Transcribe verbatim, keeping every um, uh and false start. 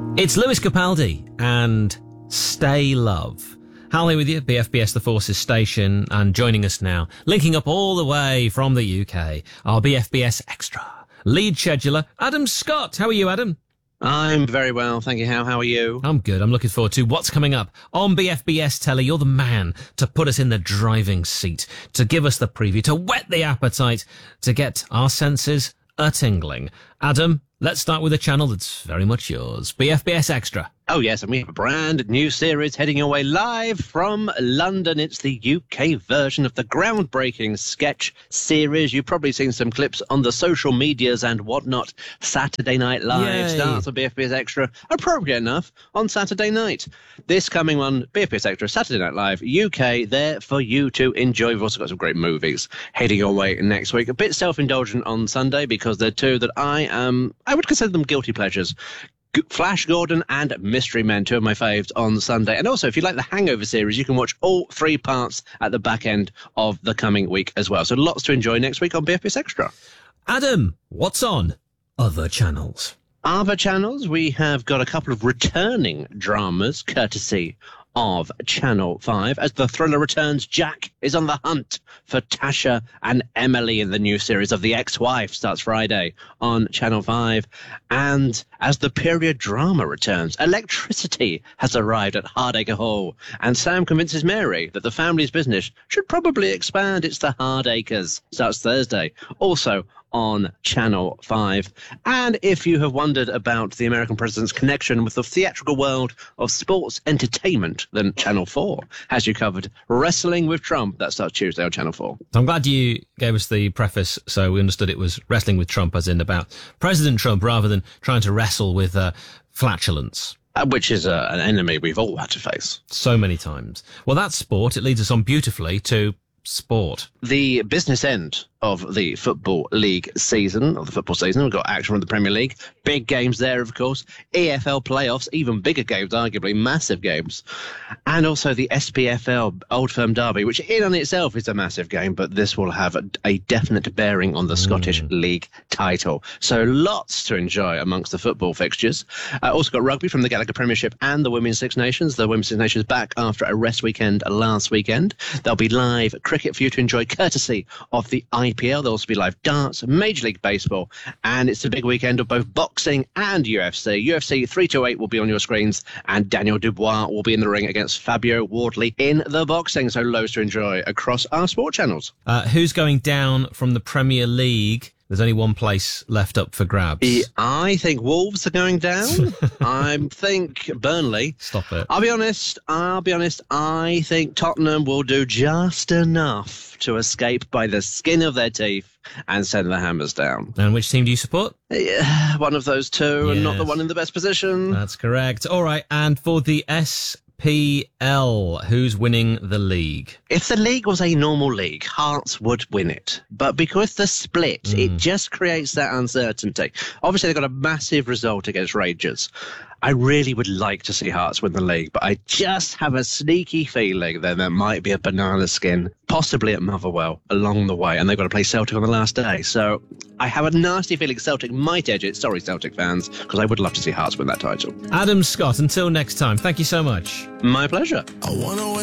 It's Lewis Capaldi and Stay Love. Hal here with you, B F B S The Forces station, and joining us now, linking up all the way from the U K, our B F B S Extra lead scheduler, Adam Scott. How are you, Adam? I'm very well, thank you. How How are you? I'm good. I'm looking forward to what's coming up on B F B S Telly. You're the man to put us in the driving seat, to give us the preview, to whet the appetite, to get our senses a-tingling. Adam, let's start with a channel that's very much yours, B F B S Extra. Oh, yes, and we have a brand new series heading your way live from London. It's the U K version of the groundbreaking sketch series. You've probably seen some clips on the social medias and whatnot. Saturday Night Live Yay. starts on B F B S Extra, appropriate enough, on Saturday night. This coming one, B F B S Extra, Saturday Night Live, U K, there for you to enjoy. We've also got some great movies heading your way next week. A bit self-indulgent on Sunday because they're two that I am, I would consider them guilty pleasures. Flash Gordon and Mystery Men, two of my faves on Sunday. And also, if you like the Hangover series, you can watch all three parts at the back end of the coming week as well. So lots to enjoy next week on B F B S Extra. Adam, what's on other channels? Other channels, we have got a couple of returning dramas, courtesy of Channel five. As the thriller returns, Jack is on the hunt for Tasha and Emily in the new series of The Ex-Wife. Starts Friday on Channel five. And as the period drama returns, electricity has arrived at Hardacre Hall. And Sam convinces Mary that the family's business should probably expand. It's the Hardacres. Starts Thursday. Also on Channel five. And if you have wondered about the American president's connection with the theatrical world of sports entertainment, then Channel four has you covered. Wrestling with Trump, that starts Tuesday on Channel four. I'm glad you gave us the preface so we understood it was wrestling with Trump, as in about President Trump, rather than trying to wrestle with uh, flatulence. Uh, which is uh, an enemy we've all had to face. So many times. Well, that's sport. It leads us on beautifully to sport. The business end of the Football League season, of the football season. We've got action from the Premier League. Big games there, of course. E F L playoffs, even bigger games, arguably massive games. And also the S P F L Old Firm Derby, which in and itself is a massive game, but this will have a, a definite bearing on the mm. Scottish League title. So lots to enjoy amongst the football fixtures. Uh, also got rugby from the Gallagher Premiership and the Women's Six Nations. The Women's Six Nations back after a rest weekend last weekend. There'll be live cricket for you to enjoy, courtesy of the I P L. There'll also be live darts, Major League Baseball, and it's a big weekend of both boxing and U F C. U F C three twenty-eight will be on your screens, and Daniel Dubois will be in the ring against Fabio Wardley in the boxing. So loads to enjoy across our sport channels. Uh, who's going down from the Premier League? There's only one place left up for grabs. I think Wolves are going down. I think Burnley. Stop it. I'll be honest. I'll be honest. I think Tottenham will do just enough to escape by the skin of their teeth and send the hammers down. And which team do you support? Yeah, one of those two, yes. And not the one in the best position. That's correct. All right. And for the S P L, who's winning the league? If the league was a normal league, Hearts would win it. But because the split, mm. it just creates that uncertainty. Obviously, they got a massive result against Rangers. I really would like to see Hearts win the league, but I just have a sneaky feeling that there might be a banana skin, possibly at Motherwell, along the way, and they've got to play Celtic on the last day. So I have a nasty feeling Celtic might edge it. Sorry, Celtic fans, because I would love to see Hearts win that title. Adam Scott, until next time, thank you so much. My pleasure. I wanna